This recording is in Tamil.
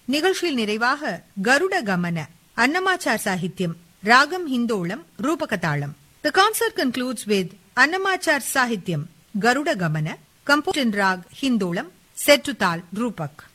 நிகழ்ச்சியில் நிறைவாக கருட கமன, அன்னமாச்சார் சாகித்யம், ராகம் Hindolam, ரூபகதாளம். The concert concludes with Annamachar Sahityam, Garuda Gamana, composed in Rag Hindolam, set to Tal Rupak.